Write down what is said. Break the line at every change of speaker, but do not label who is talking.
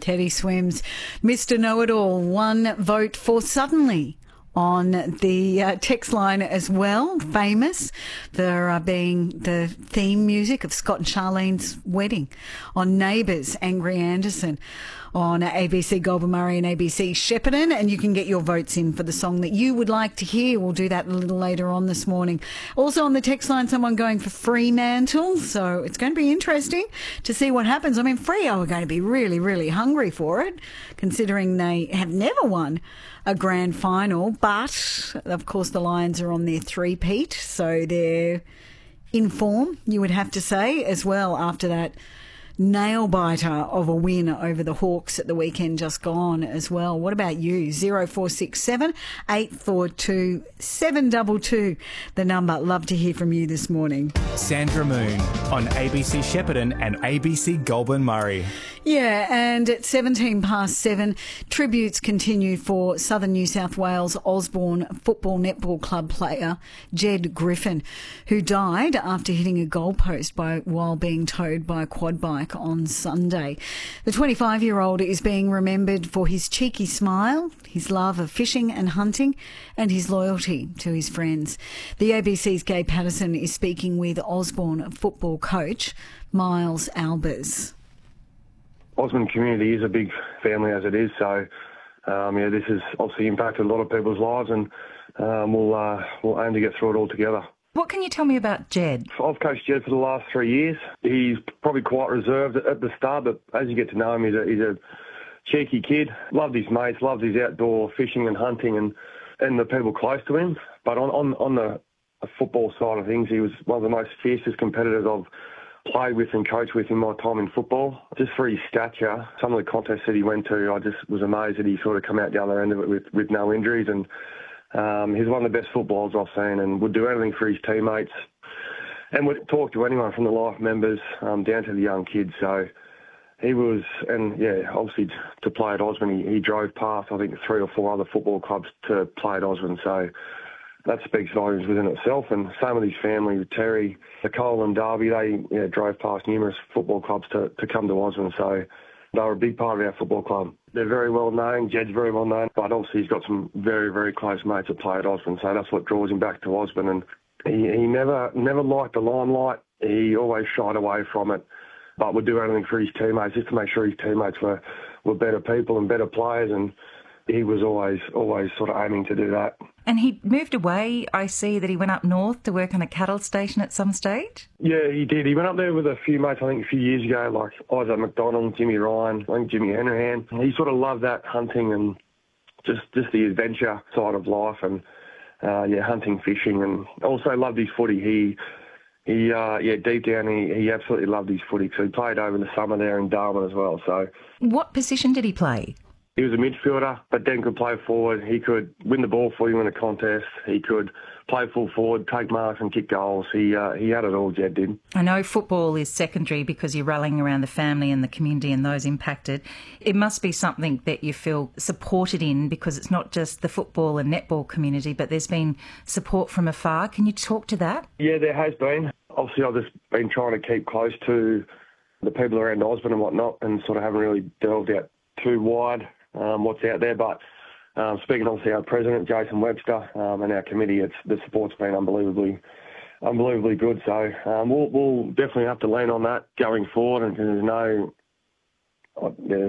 Teddy Swims, Mr. Know-It-All, one vote for Suddenly on the text line as well. Famous for being the theme music of Scott and Charlene's wedding. On Neighbours, Angry Anderson. On ABC Goulburn Murray and ABC Shepparton, and you can get your votes in for the song that you would like to hear. We'll do that a little later on this morning. Also on the text line, someone going for Fremantle, so it's going to be interesting to see what happens. I mean, Freo are going to be really, really hungry for it, considering they have never won a grand final, but of course the Lions are on their three-peat, so they're in form, you would have to say, as well, after that nail-biter of a win over the Hawks at the weekend just gone as well. What about you? 0467 842 722, the number. Love to hear from you this morning.
Sandra Moon on ABC Shepparton and ABC Goulburn Murray.
Yeah, and at 7:17, tributes continue for Southern New South Wales Osborne Football Netball Club player Jed Griffin, who died after hitting a goalpost while being towed by a quad bike on Sunday. The 25-year-old is being remembered for his cheeky smile, his love of fishing and hunting, and his loyalty to his friends. The ABC's Gabe Patterson is speaking with Osborne football coach Miles Albers.
Osborne community is a big family as it is, so this has obviously impacted a lot of people's lives, and we'll aim to get through it all together.
What can you tell me about Jed?
I've coached Jed for the last 3 years. He's probably quite reserved at the start, but as you get to know him, he's a cheeky kid. Loved his mates, loved his outdoor fishing and hunting and the people close to him. But on the football side of things, he was one of the most fiercest competitors I've played with and coached with in my time in football. Just for his stature, some of the contests that he went to, I just was amazed that he sort of come out the other end of it with no injuries. And he's one of the best footballers I've seen and would do anything for his teammates and would talk to anyone from the life members down to the young kids. So he was, and yeah, obviously to play at Osborne, he drove past, I think, 3 or 4 other football clubs to play at Osborne. So that speaks volumes within itself. And same with his family, with Terry, Nicole and Darby, they drove past numerous football clubs to come to Osborne. So they were a big part of our football club. They're very well known, Jed's very well known, but obviously he's got some very, very close mates that play at Osborne, so that's what draws him back to Osborne. And he never liked the limelight. He always shied away from it, but would do anything for his teammates just to make sure his teammates were better people and better players, and he was always sort of aiming to do that.
And he moved away. I see that he went up north to work on a cattle station at some stage. Yeah,
he did. He went up there with a few mates, I think a few years ago, like Isaac McDonald, Jimmy Ryan, I think Jimmy Hennerhan. He sort of loved that hunting and just the adventure side of life and, hunting, fishing, and also loved his footy. Deep down, he absolutely loved his footy. So he played over the summer there in Darwin as well. So,
what position did he play?
He was a midfielder, but then could play forward. He could win the ball for you in a contest. He could play full forward, take marks and kick goals. He had it all, Jed did.
I know football is secondary because you're rallying around the family and the community and those impacted. It must be something that you feel supported in because it's not just the football and netball community, but there's been support from afar. Can you talk to that?
Yeah, there has been. Obviously, I've just been trying to keep close to the people around Osborne and whatnot and sort of haven't really delved out too wide what's out there, but speaking obviously our president Jason Webster and our committee, the support's been unbelievably good. So we'll definitely have to lean on that going forward, and there's